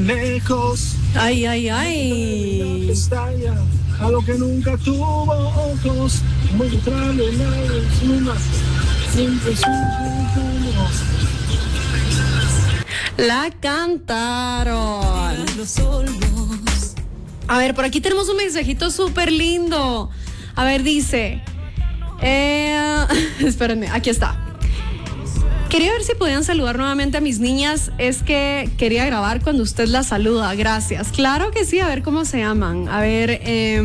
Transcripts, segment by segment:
lejos. Ay, ay, ay. Pestaña, a lo que nunca tuvo ojos. Mostrarle la luna. Siempre somos. La cantaron. A ver, por aquí tenemos un mensajito súper lindo. A ver, dice... espérenme, aquí está. Quería ver si podían saludar nuevamente a mis niñas. Es que quería grabar cuando usted las saluda. Gracias. Claro que sí, a ver cómo se llaman. A ver,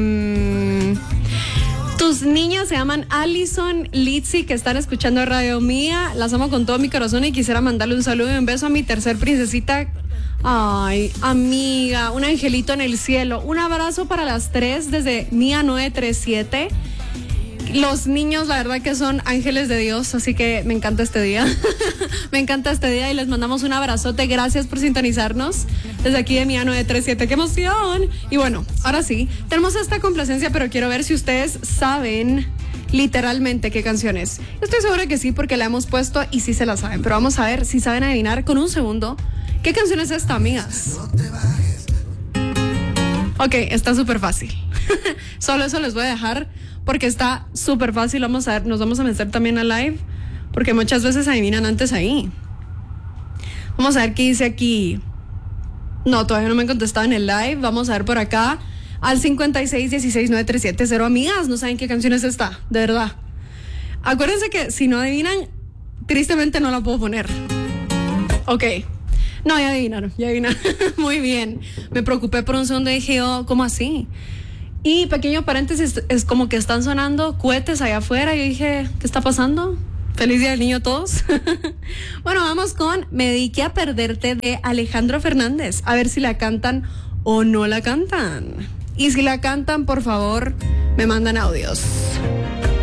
tus niñas se llaman Allison, Litzy, que están escuchando Radio Mía. Las amo con todo mi corazón y quisiera mandarle un saludo y un beso a mi tercer princesita. Ay, amiga, un angelito en el cielo. Un abrazo para las tres desde Mía 937. Los niños, la verdad que son ángeles de Dios, así que me encanta este día. Me encanta este día y les mandamos un abrazote. Gracias por sintonizarnos desde aquí de Mía 937. ¡Qué emoción! Y bueno, ahora sí, tenemos esta complacencia, pero quiero ver si ustedes saben literalmente qué canción es. Estoy segura que sí, porque la hemos puesto y sí se la saben. Pero vamos a ver si saben adivinar con un segundo qué canción es esta, amigas. Ok, está súper fácil. Solo eso les voy a dejar porque está súper fácil. Vamos a ver, nos vamos a meter también a live porque muchas veces adivinan antes ahí. Vamos a ver qué dice aquí. No, todavía no me han contestado en el live. Vamos a ver por acá al 56169370. Amigas, no saben qué canción es esta, de verdad. Acuérdense que si no adivinan, tristemente no la puedo poner. Ok. No, ya adivinaron. Muy bien. Me preocupé por un segundo y dije, oh, ¿cómo así? Y pequeño paréntesis, es como que están sonando cohetes allá afuera. Yo dije, ¿qué está pasando? Feliz Día del Niño a todos. Bueno, vamos con Me dediqué a perderte de Alejandro Fernández. A ver si la cantan o no la cantan. Y si la cantan, por favor, me mandan audios.